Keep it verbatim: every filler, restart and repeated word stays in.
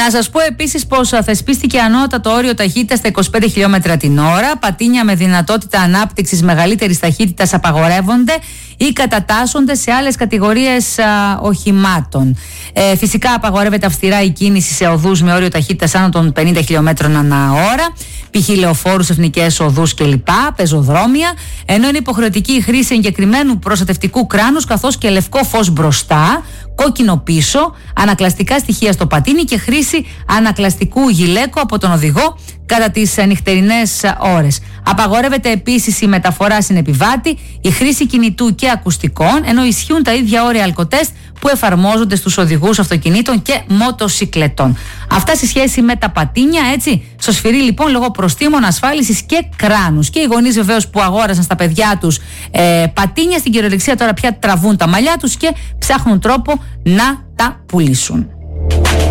Να σας πω επίσης πως θεσπίστηκε ανώτατο όριο ταχύτητας στα είκοσι πέντε χιλιόμετρα την ώρα. Πατίνια με δυνατότητα ανάπτυξης μεγαλύτερης ταχύτητας απαγορεύονται ή κατατάσσονται σε άλλες κατηγορίες α, οχημάτων. Ε, φυσικά απαγορεύεται αυστηρά η κίνηση σε οδούς με όριο ταχύτητας άνω των πενήντα χιλιόμετρων ανά ώρα, π.χ. λεωφόρους, εθνικές οδούς κλπ., πεζοδρόμια, ενώ είναι υποχρεωτική η χρήση εγκεκριμένου προστατευτικού κράνους καθώς και λευκό φως μπροστά, κόκκινο πίσω, ανακλαστικά στοιχεία στο πατίνι και χρήση ανακλαστικού γυλαίκου από τον οδηγό κατά τις νυχτερινές ώρες. Απαγορεύεται επίσης η μεταφορά συνεπιβάτη, η χρήση κινητού και ακουστικών, ενώ ισχύουν τα ίδια όρια αλκοτέστ που εφαρμόζονται στους οδηγούς αυτοκινήτων και μοτοσικλετών. Αυτά σε σχέση με τα πατίνια, έτσι. Στο σφυρί λοιπόν λόγω προστίμων ασφάλισης και κράνους. Και οι γονείς βεβαίως που αγόρασαν στα παιδιά τους ε, πατίνια, στην κυριολεξία τώρα πια τραβούν τα μαλλιά τους και ψάχνουν τρόπο να τα πουλήσουν.